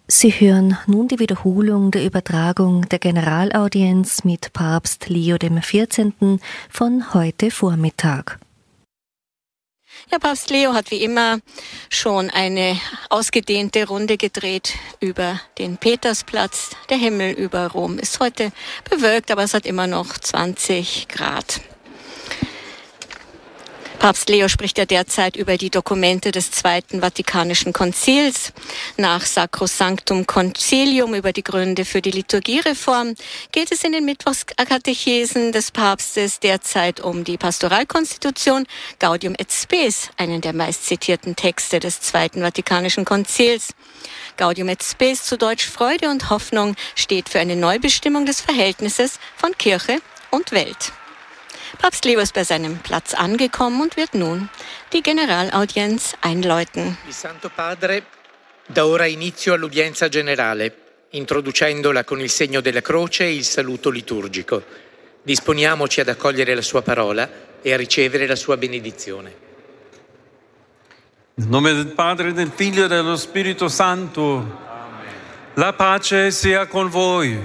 Sie hören nun die Wiederholung der Übertragung der Generalaudienz mit Papst Leo XIV. Von heute Vormittag. Ja, Papst Leo hat wie immer schon eine ausgedehnte Runde gedreht über den Petersplatz. Der Himmel über Rom ist heute bewölkt, aber es hat immer noch 20 Grad. Papst Leo spricht ja derzeit über die Dokumente des Zweiten Vatikanischen Konzils. Nach Sacrosanctum Concilium über die Gründe für die Liturgiereform geht es in den Mittwochskatechesen des Papstes derzeit um die Pastoralkonstitution Gaudium et Spes, einen der meistzitierten Texte des Zweiten Vatikanischen Konzils. Gaudium et Spes, zu Deutsch Freude und Hoffnung, steht für eine Neubestimmung des Verhältnisses von Kirche und Welt. Papst Leo ist bei seinem Platz angekommen und wird nun die Generalaudienz einläuten. Il Santo Padre dà ora inizio all'udienza generale, introducendola con il segno della croce e il saluto liturgico. Disponiamoci ad accogliere la sua parola e a ricevere la sua benedizione. In nome del Padre, del Figlio e dello Spirito Santo. Amen. La pace sia con voi.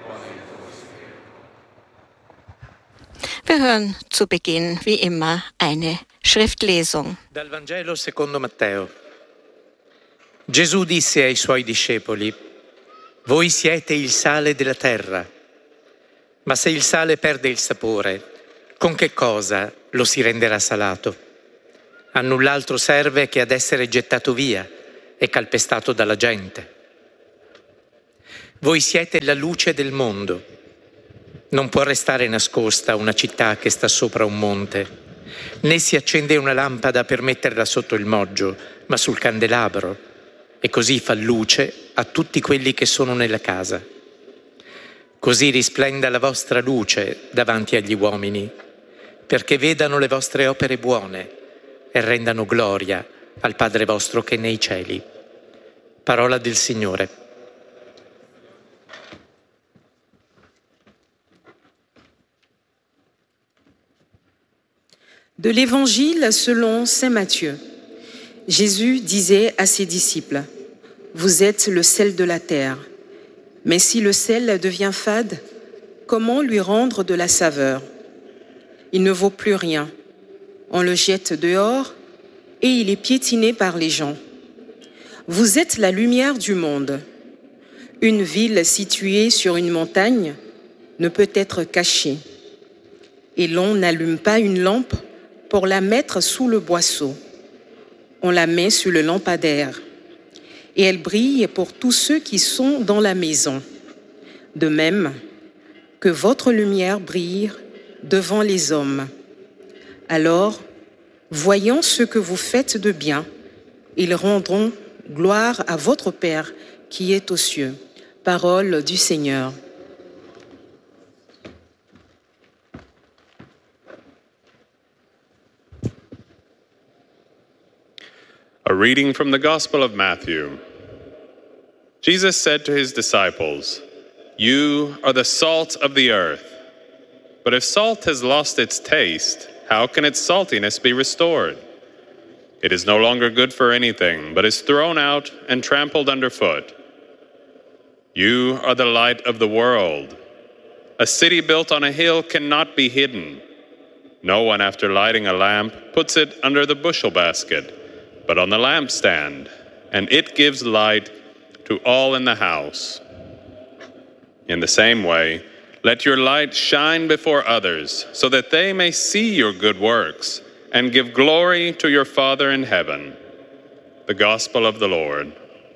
Wir hören zu Beginn wie immer eine Schriftlesung. Dal Vangelo secondo Matteo. Gesù disse ai suoi discepoli: Voi siete il sale della terra. Ma se il sale perde il sapore, con che cosa lo si renderà salato? A null'altro serve che ad essere gettato via e calpestato dalla gente. Voi siete la luce del mondo. Non può restare nascosta una città che sta sopra un monte, né si accende una lampada per metterla sotto il moggio, ma sul candelabro, e così fa luce a tutti quelli che sono nella casa. Così risplenda la vostra luce davanti agli uomini, perché vedano le vostre opere buone e rendano gloria al Padre vostro che è nei cieli. Parola del Signore. De l'Évangile selon saint Matthieu. Jésus disait à ses disciples: Vous êtes le sel de la terre. Mais si le sel devient fade, comment lui rendre de la saveur? Il ne vaut plus rien. On le jette dehors et il est piétiné par les gens. Vous êtes la lumière du monde. Une ville située sur une montagne ne peut être cachée. Et l'on n'allume pas une lampe pour la mettre sous le boisseau. On la met sous le lampadaire. Et elle brille pour tous ceux qui sont dans la maison. De même que votre lumière brille devant les hommes. Alors, voyant ce que vous faites de bien, ils rendront gloire à votre Père qui est aux cieux. Parole du Seigneur. A reading from the Gospel of Matthew. Jesus said to his disciples, You are the salt of the earth. But if salt has lost its taste, how can its saltiness be restored? It is no longer good for anything, but is thrown out and trampled underfoot. You are the light of the world. A city built on a hill cannot be hidden. No one, after lighting a lamp, puts it under the bushel basket, but on the lampstand, and it gives light to all in the house. In the same way, let your light shine before others, so that they may see your good works and give glory to your Father in heaven. The Gospel of the Lord.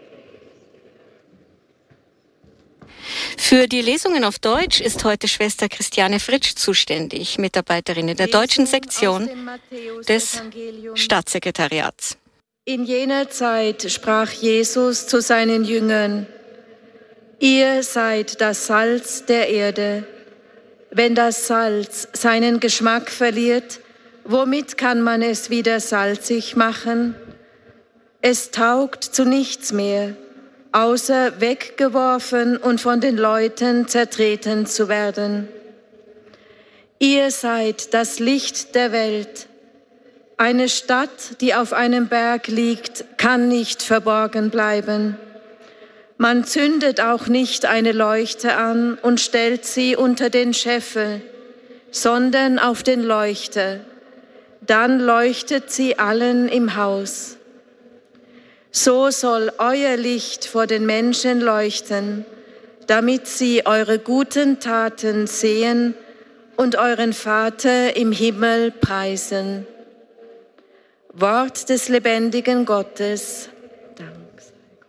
Für die Lesungen auf Deutsch ist heute Schwester Christiane Fritsch zuständig, Mitarbeiterin in der deutschen Sektion des Staatssekretariats. In jener Zeit sprach Jesus zu seinen Jüngern: Ihr seid das Salz der Erde. Wenn das Salz seinen Geschmack verliert, womit kann man es wieder salzig machen? Es taugt zu nichts mehr, außer weggeworfen und von den Leuten zertreten zu werden. Ihr seid das Licht der Welt. Eine Stadt, die auf einem Berg liegt, kann nicht verborgen bleiben. Man zündet auch nicht eine Leuchte an und stellt sie unter den Scheffel, sondern auf den Leuchter. Dann leuchtet sie allen im Haus. So soll euer Licht vor den Menschen leuchten, damit sie eure guten Taten sehen und euren Vater im Himmel preisen. Wort des lebendigen Gottes. Dank sei Gott.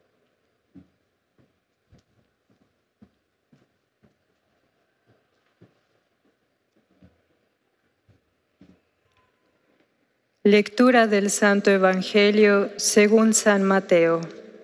Lectura del Santo Evangelio según San Mateo.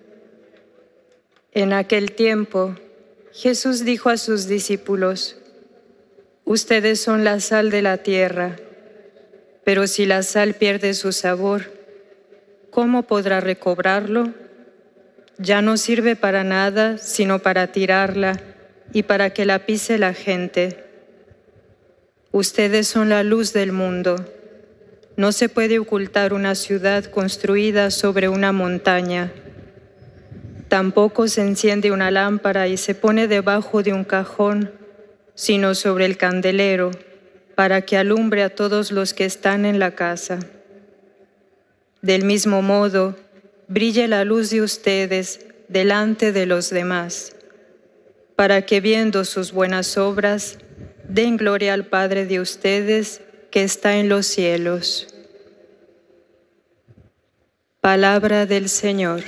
En aquel tiempo, Jesús dijo a sus discípulos: Ustedes son la sal de la tierra, pero si la sal pierde su sabor, ¿cómo podrá recobrarlo? Ya no sirve para nada sino para tirarla y para que la pise la gente. Ustedes son la luz del mundo. No se puede ocultar una ciudad construida sobre una montaña. Tampoco se enciende una lámpara y se pone debajo de un cajón, sino sobre el candelero, para que alumbre a todos los que están en la casa. Del mismo modo, brille la luz de ustedes delante de los demás, para que viendo sus buenas obras, den gloria al Padre de ustedes que está en los cielos. Palabra del Señor.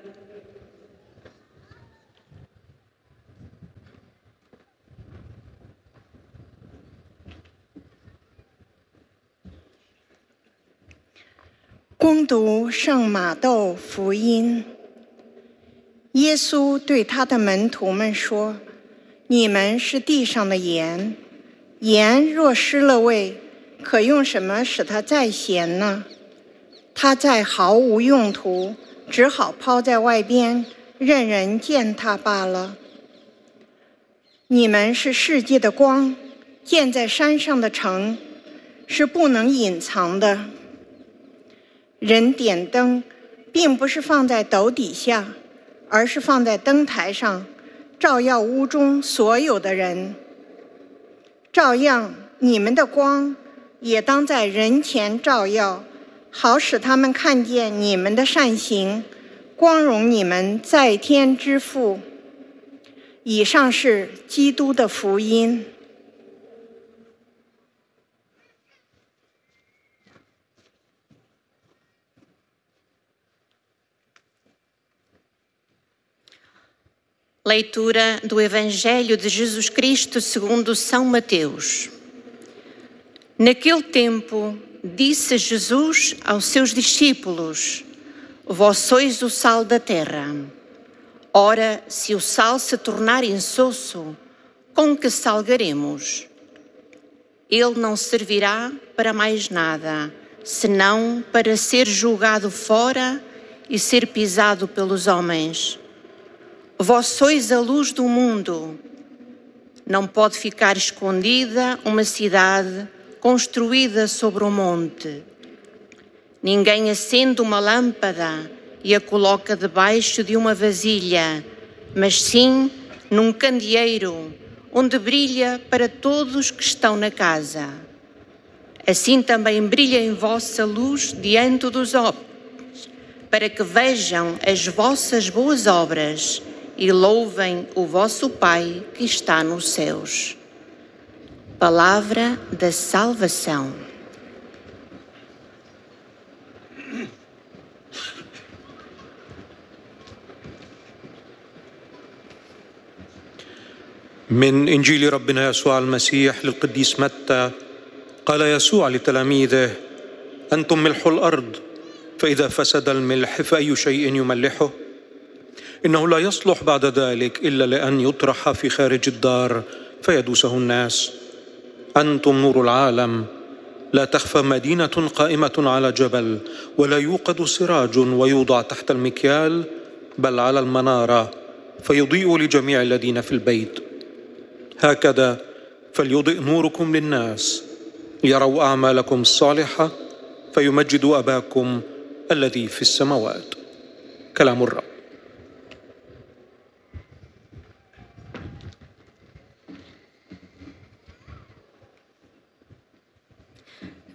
《恭读圣马窦福音》，耶稣对他的门徒们说：“你们是地上的盐，盐若失了味，可用什么使它再咸呢？它再毫无用途，只好抛在外边，任人践踏罢了。你们是世界的光，建在山上的城，是不能隐藏的。人点灯，并不是放在斗底下，而是放在灯台上，照耀屋中所有的人。照样，你们的光也当在人前照耀，好使他们看见你们的善行，光荣你们在天之父。”以上是基督的福音。 Leitura do Evangelho de Jesus Cristo segundo São Mateus. Naquele tempo, disse Jesus aos seus discípulos: Vós sois o sal da terra. Ora, se o sal se tornar insosso, com que salgaremos? Ele não servirá para mais nada, senão para ser jogado fora e ser pisado pelos homens. Vós sois a luz do mundo. Não pode ficar escondida uma cidade construída sobre um monte. Ninguém acende uma lâmpada e a coloca debaixo de uma vasilha, mas sim num candeeiro, onde brilha para todos que estão na casa. Assim também brilha em vossa luz diante dos homens, para que vejam as vossas boas obras e louvem o vosso Pai que está nos céus. Palavra da salvação. من إنجيل ربنا يسوع المسيح للقديس متى. قال يسوع لتلاميذه: أنتم ملح الأرض، فإذا فسد الملح فأي شيء يملحه؟ إنه لا يصلح بعد ذلك إلا لأن يطرح في خارج الدار فيدوسه الناس. أنتم نور العالم. لا تخفى مدينة قائمة على جبل، ولا يوقد سراج ويوضع تحت المكيال، بل على المنارة، فيضيء لجميع الذين في البيت. هكذا فليضئ نوركم للناس، ليروا أعمالكم الصالحة فيمجدوا أباكم الذي في السماوات. كلام الرب.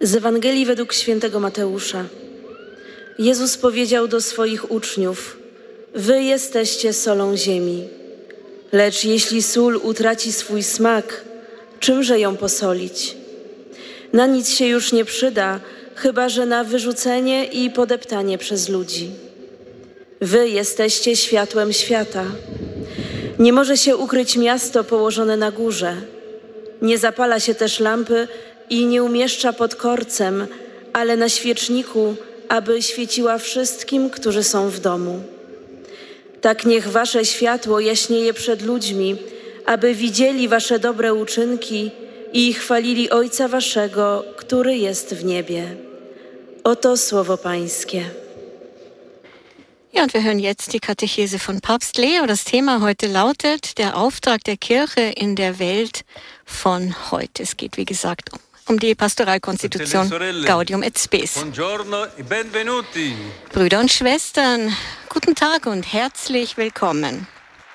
Z Ewangelii według świętego Mateusza. Jezus powiedział do swoich uczniów: Wy jesteście solą ziemi. Lecz jeśli sól utraci swój smak, czymże ją posolić? Na nic się już nie przyda, chyba że na wyrzucenie i podeptanie przez ludzi. Wy jesteście światłem świata. Nie może się ukryć miasto położone na górze. Nie zapala się też lampy i nie umieszcza pod korcem, ale na świeczniku, aby świeciła wszystkim, którzy są w domu. Tak niech wasze światło jaśnieje przed ludźmi, aby widzieli wasze dobre uczynki i chwalili Ojca waszego, który jest w niebie. Oto słowo Pańskie. Ja, und wir hören jetzt die Katechese von Papst Leo. Das Thema heute lautet der Auftrag der Kirche in der Welt von heute. Es geht, wie gesagt, um die Pastoralkonstitution Gaudium et Spes. Buongiorno e benvenuti. Brüder und Schwestern, guten Tag und herzlich willkommen.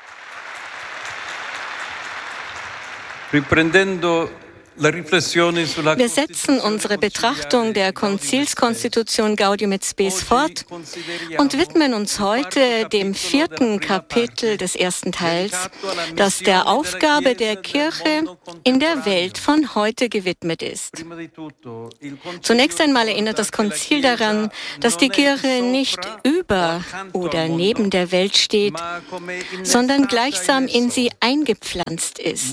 Riprendendo Wir setzen unsere Betrachtung der Konzilskonstitution Gaudium et Spes fort und widmen uns heute dem 4. Kapitel des ersten Teils, das der Aufgabe der Kirche in der Welt von heute gewidmet ist. Zunächst einmal erinnert das Konzil daran, dass die Kirche nicht über oder neben der Welt steht, sondern gleichsam in sie eingepflanzt ist,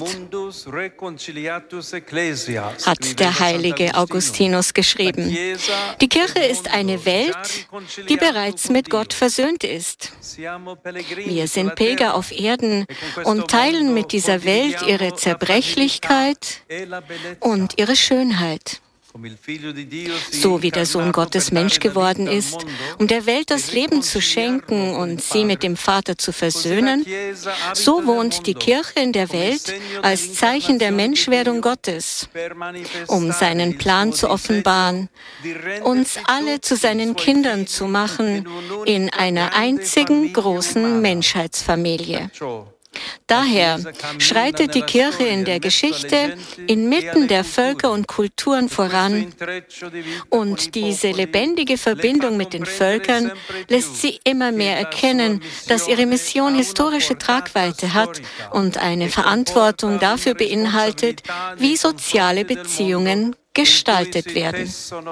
hat der heilige Augustinus geschrieben. Die Kirche ist eine Welt, die bereits mit Gott versöhnt ist. Wir sind Pilger auf Erden und teilen mit dieser Welt ihre Zerbrechlichkeit und ihre Schönheit. So wie der Sohn Gottes Mensch geworden ist, um der Welt das Leben zu schenken und sie mit dem Vater zu versöhnen, so wohnt die Kirche in der Welt als Zeichen der Menschwerdung Gottes, um seinen Plan zu offenbaren, uns alle zu seinen Kindern zu machen in einer einzigen großen Menschheitsfamilie. Daher schreitet die Kirche in der Geschichte inmitten der Völker und Kulturen voran und diese lebendige Verbindung mit den Völkern lässt sie immer mehr erkennen, dass ihre Mission historische Tragweite hat und eine Verantwortung dafür beinhaltet, wie soziale Beziehungen gestaltet werden.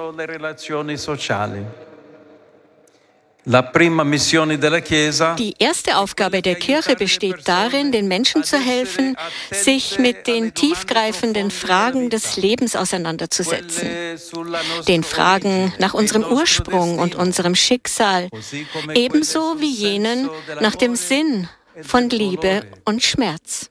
Die erste Aufgabe der Kirche besteht darin, den Menschen zu helfen, sich mit den tiefgreifenden Fragen des Lebens auseinanderzusetzen. Den Fragen nach unserem Ursprung und unserem Schicksal, ebenso wie jenen nach dem Sinn von Liebe und Schmerz.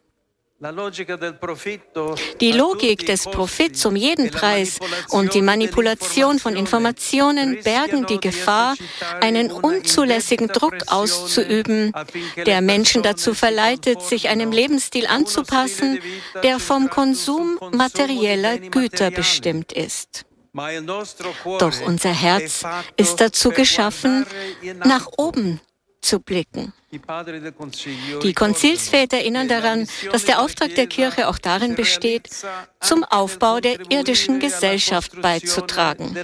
Die Logik des Profits um jeden Preis und die Manipulation von Informationen bergen die Gefahr, einen unzulässigen Druck auszuüben, der Menschen dazu verleitet, sich einem Lebensstil anzupassen, der vom Konsum materieller Güter bestimmt ist. Doch unser Herz ist dazu geschaffen, nach oben zu blicken. Die Konzilsväter erinnern daran, dass der Auftrag der Kirche auch darin besteht, zum Aufbau der irdischen Gesellschaft beizutragen.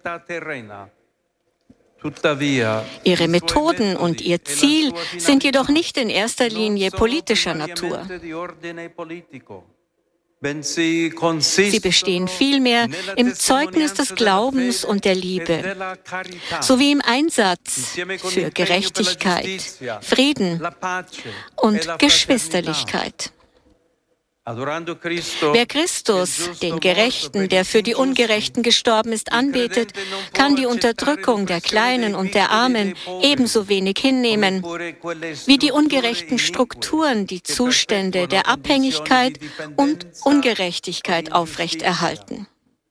Ihre Methoden und ihr Ziel sind jedoch nicht in erster Linie politischer Natur. Sie bestehen vielmehr im Zeugnis des Glaubens und der Liebe, sowie im Einsatz für Gerechtigkeit, Frieden und Geschwisterlichkeit. Wer Christus, den Gerechten, der für die Ungerechten gestorben ist, anbetet, kann die Unterdrückung der Kleinen und der Armen ebenso wenig hinnehmen, wie die ungerechten Strukturen die Zustände der Abhängigkeit und Ungerechtigkeit aufrechterhalten.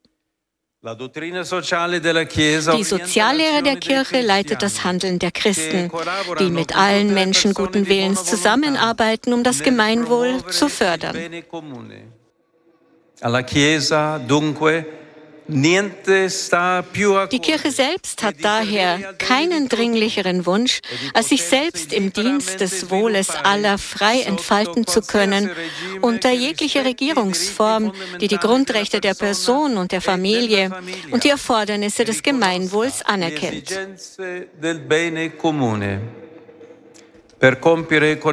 Die Soziallehre der Kirche leitet das Handeln der Christen, die mit allen Menschen guten Willens zusammenarbeiten, um das Gemeinwohl zu fördern. Die Kirche selbst hat daher keinen dringlicheren Wunsch, als sich selbst im Dienst des Wohles aller frei entfalten zu können, unter jeglicher Regierungsform, die die Grundrechte der Person und der Familie und die Erfordernisse des Gemeinwohls anerkennt. Um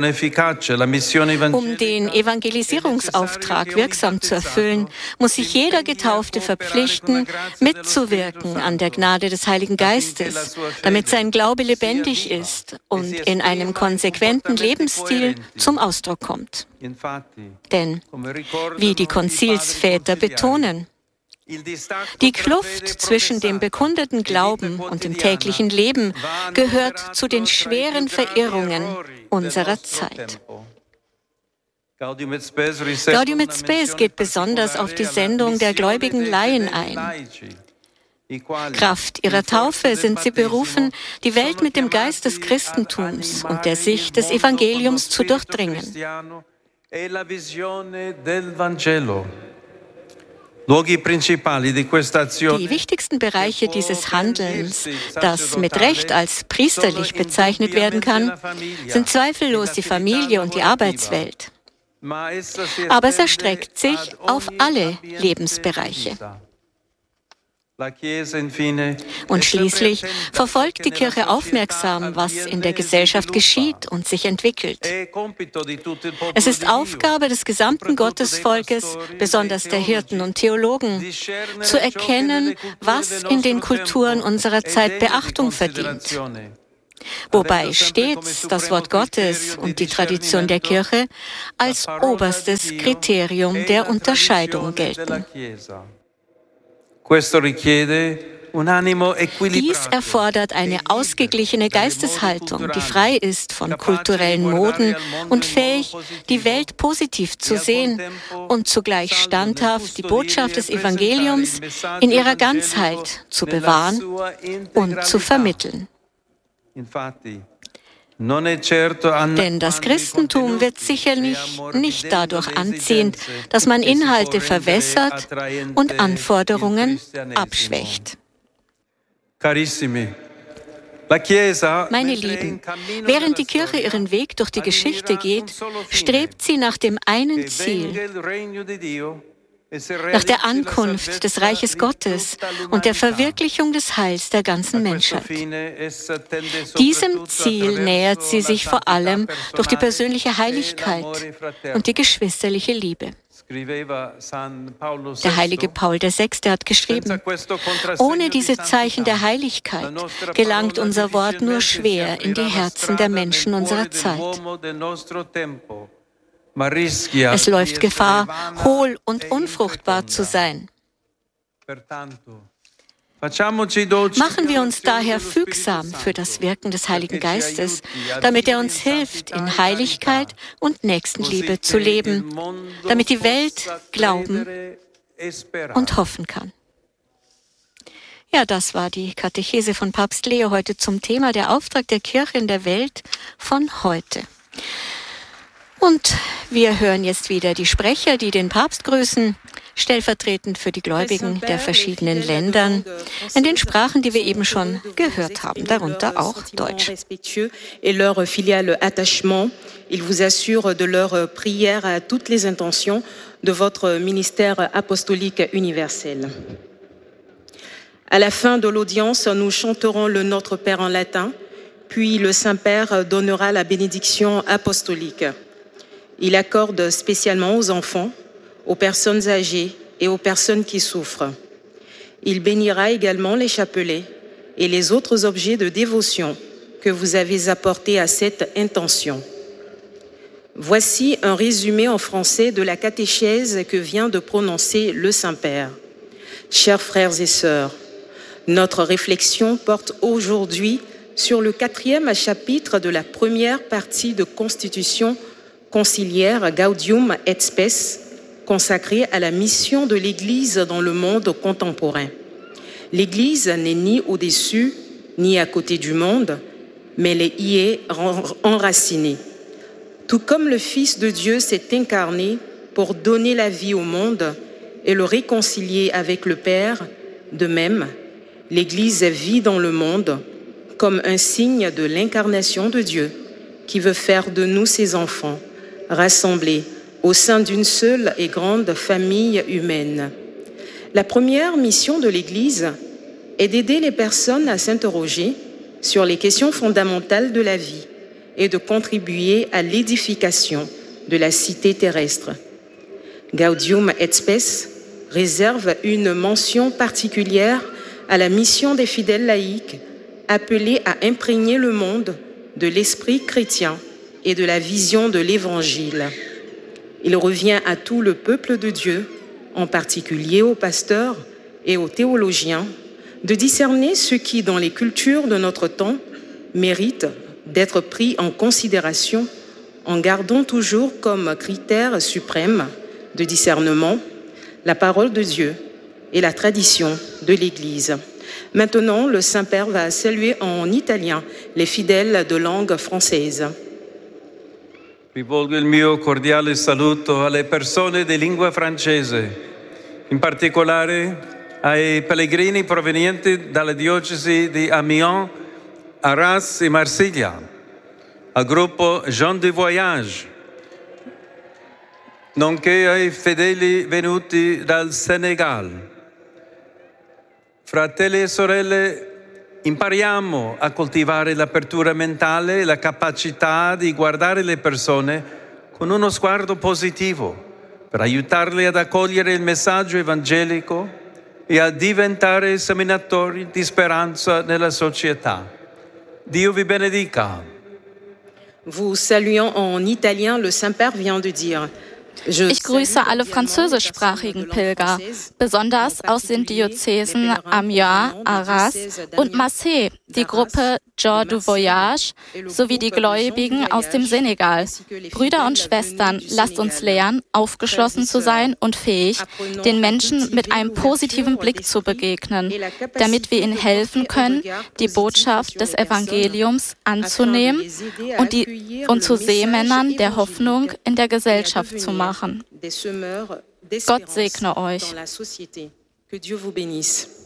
den Evangelisierungsauftrag wirksam zu erfüllen, muss sich jeder Getaufte verpflichten, mitzuwirken an der Gnade des Heiligen Geistes, damit sein Glaube lebendig ist und in einem konsequenten Lebensstil zum Ausdruck kommt. Denn, wie die Konzilsväter betonen, die Kluft zwischen dem bekundeten Glauben und dem täglichen Leben gehört zu den schweren Verirrungen unserer Zeit. Gaudium et Spes geht besonders auf die Sendung der gläubigen Laien ein. Kraft ihrer Taufe sind sie berufen, die Welt mit dem Geist des Christentums und der Sicht des Evangeliums zu durchdringen. Die wichtigsten Bereiche dieses Handelns, das mit Recht als priesterlich bezeichnet werden kann, sind zweifellos die Familie und die Arbeitswelt. Aber es erstreckt sich auf alle Lebensbereiche. Und schließlich verfolgt die Kirche aufmerksam, was in der Gesellschaft geschieht und sich entwickelt. Es ist Aufgabe des gesamten Gottesvolkes, besonders der Hirten und Theologen, zu erkennen, was in den Kulturen unserer Zeit Beachtung verdient. Wobei stets das Wort Gottes und die Tradition der Kirche als oberstes Kriterium der Unterscheidung gelten. Dies erfordert eine ausgeglichene Geisteshaltung, die frei ist von kulturellen Moden und fähig, die Welt positiv zu sehen und zugleich standhaft die Botschaft des Evangeliums in ihrer Ganzheit zu bewahren und zu vermitteln. Denn das Christentum wird sicherlich nicht dadurch anziehend, dass man Inhalte verwässert und Anforderungen abschwächt. Meine Lieben, während die Kirche ihren Weg durch die Geschichte geht, strebt sie nach dem einen Ziel, nach der Ankunft des Reiches Gottes und der Verwirklichung des Heils der ganzen Menschheit. Diesem Ziel nähert sie sich vor allem durch die persönliche Heiligkeit und die geschwisterliche Liebe. Der heilige Paul VI. Hat geschrieben: Ohne diese Zeichen der Heiligkeit gelangt unser Wort nur schwer in die Herzen der Menschen unserer Zeit. Es läuft Gefahr, hohl und unfruchtbar zu sein. Machen wir uns daher fügsam für das Wirken des Heiligen Geistes, damit er uns hilft, in Heiligkeit und Nächstenliebe zu leben, damit die Welt glauben und hoffen kann. Ja, das war die Katechese von Papst Leo heute zum Thema der Auftrag der Kirche in der Welt von heute. Und wir hören jetzt wieder die Sprecher, die den Papst grüßen, stellvertretend für die Gläubigen der verschiedenen Ländern, in den Sprachen, die wir eben schon gehört haben, darunter auch Deutsch. Et leur filial attachement, il vous assure de leur prière à toutes les intentions de votre ministère apostolique universel. À la fin de l'audience, nous chanterons le Notre Père en latin, puis le Saint-Père donnera la bénédiction apostolique. Il accorde spécialement aux enfants, aux personnes âgées et aux personnes qui souffrent. Il bénira également les chapelets et les autres objets de dévotion que vous avez apportés à cette intention. Voici un résumé en français de la catéchèse que vient de prononcer le Saint-Père. Chers frères et sœurs, notre réflexion porte aujourd'hui sur le 4e chapitre de la première partie de Constitution conciliaire Gaudium et Spes, consacrée à la mission de l'Église dans le monde contemporain. L'Église n'est ni au-dessus ni à côté du monde, mais elle y est enracinée. Tout comme le Fils de Dieu s'est incarné pour donner la vie au monde et le réconcilier avec le Père, De même, l'Église vit dans le monde comme un signe de l'incarnation de Dieu qui veut faire de nous ses enfants, rassemblés au sein d'une seule et grande famille humaine. La première mission de l'Église est d'aider les personnes à s'interroger sur les questions fondamentales de la vie et de contribuer à l'édification de la cité terrestre. Gaudium et Spes réserve une mention particulière à la mission des fidèles laïcs appelés à imprégner le monde de l'esprit chrétien et de la vision de l'Évangile. Il revient à tout le peuple de Dieu, en particulier aux pasteurs et aux théologiens, de discerner ce qui, dans les cultures de notre temps, mérite d'être pris en considération en gardant toujours comme critère suprême de discernement la parole de Dieu et la tradition de l'Église. Maintenant, le Saint-Père va saluer en italien les fidèles de langue française. Rivolgo il mio cordiale saluto alle persone di lingua francese, in particolare ai pellegrini provenienti dalla diocesi di Amiens, Arras e Marsiglia, al gruppo Gens du Voyage, nonché ai fedeli venuti dal Senegal. Fratelli e sorelle, impariamo a coltivare l'apertura mentale e la capacità di guardare le persone con uno sguardo positivo per aiutarle ad accogliere il messaggio evangelico e a diventare seminatori di speranza nella società. Dio vi benedica. Vous saluant en italien, le Saint-Père vient de dire: Ich grüße alle französischsprachigen Pilger, besonders aus den Diözesen Amiens, Arras und Marseille, die Gruppe Gens du Voyage sowie die Gläubigen aus dem Senegal. Brüder und Schwestern, lasst uns lernen, aufgeschlossen zu sein und fähig, den Menschen mit einem positiven Blick zu begegnen, damit wir ihnen helfen können, die Botschaft des Evangeliums anzunehmen und zu Seemännern der Hoffnung in der Gesellschaft zu machen. Gott segne euch. Que Dieu vous bénisse.